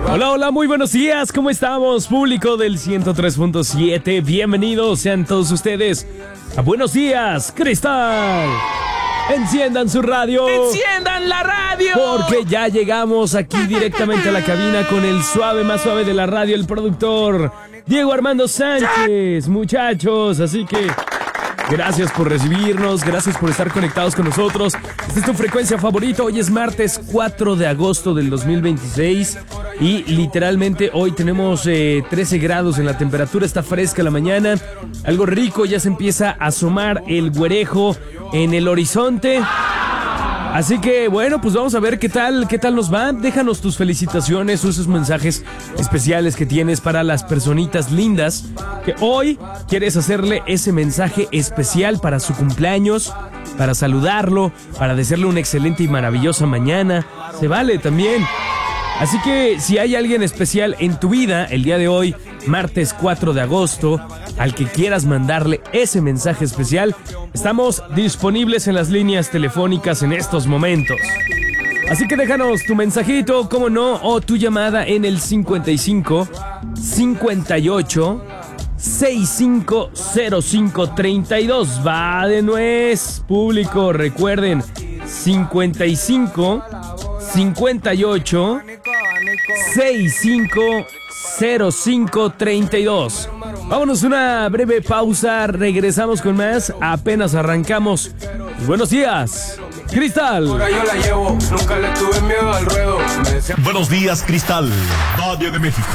Hola, hola, muy buenos días, ¿cómo estamos? Público del 103.7, bienvenidos sean todos ustedes a Buenos Días, Cristal. Enciendan su radio. ¡Enciendan la radio! Porque ya llegamos aquí directamente a la cabina con el suave, más suave de la radio, el productor Diego Armando Sánchez, muchachos, así que gracias por recibirnos, gracias por estar conectados con nosotros. Esta es tu frecuencia favorita, hoy es martes 4 de agosto del 2026 y literalmente hoy tenemos 13 grados en la temperatura, está fresca la mañana, algo rico, ya se empieza a asomar el güerejo en el horizonte. Así que bueno, pues vamos a ver qué tal nos va. Déjanos tus felicitaciones o esos mensajes especiales que tienes para las personitas lindas que hoy quieres hacerle ese mensaje especial para su cumpleaños, para saludarlo, para desearle una excelente y maravillosa mañana. Se vale también. Así que si hay alguien especial en tu vida el día de hoy, martes 4 de agosto, al que quieras mandarle ese mensaje especial, estamos disponibles en las líneas telefónicas en estos momentos. Así que déjanos tu mensajito, cómo no, o tu llamada en el 55 58 6505 32. Va de nuez, público, recuerden, 55 58 650532. Vámonos una breve pausa, regresamos con más, apenas arrancamos. Buenos días, Cristal. Buenos días, Cristal, Radio de México.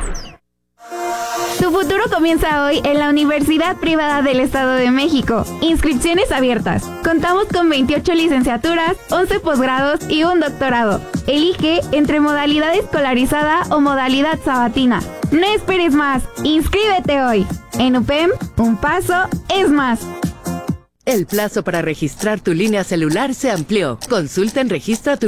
Tu futuro comienza hoy en la Universidad Privada del Estado de México. Inscripciones abiertas. Contamos con 28 licenciaturas, 11 posgrados y un doctorado. Elige entre modalidad escolarizada o modalidad sabatina. No esperes más. Inscríbete hoy. En UPEM, un paso es más. El plazo para registrar tu línea celular se amplió. Consulta en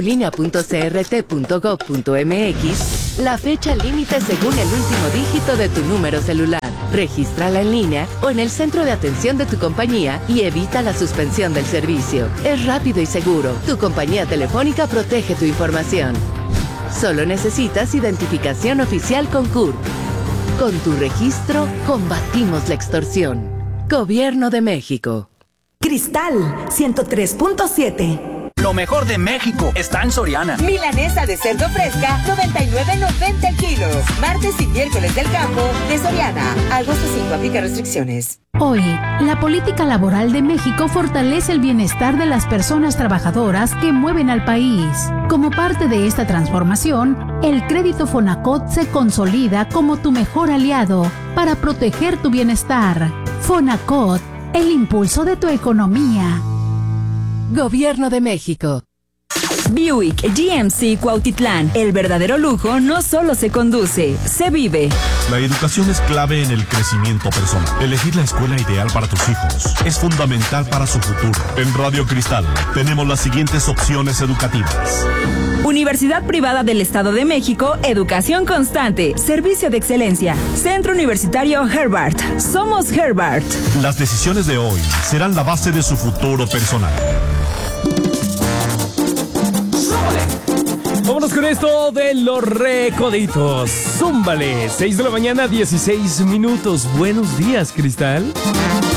registratulinea.crt.gov.mx la fecha límite según el último dígito de tu número celular. Regístrala en línea o en el centro de atención de tu compañía y evita la suspensión del servicio. Es rápido y seguro. Tu compañía telefónica protege tu información. Solo necesitas identificación oficial con CURP. Con tu registro, combatimos la extorsión. Gobierno de México. Cristal 103.7. Lo mejor de México está en Soriana. Milanesa de cerdo fresca, 99.90 kilos. Martes y miércoles del campo de Soriana. Agosto 5, aplica restricciones. Hoy, la política laboral de México fortalece el bienestar de las personas trabajadoras que mueven al país. Como parte de esta transformación, el crédito Fonacot se consolida como tu mejor aliado para proteger tu bienestar. Fonacot, el impulso de tu economía. Gobierno de México. Buick GMC Cuautitlán. El verdadero lujo no solo se conduce, se vive. La educación es clave en el crecimiento personal. Elegir la escuela ideal para tus hijos es fundamental para su futuro. En Radio Cristal tenemos las siguientes opciones educativas. Universidad Privada del Estado de México, educación constante, servicio de excelencia. Centro Universitario Herbert. Somos Herbert. Las decisiones de hoy serán la base de su futuro personal. Vámonos con esto de los recoditos. Zúmbale, 6 de la mañana, 16 minutos. Buenos días, Cristal.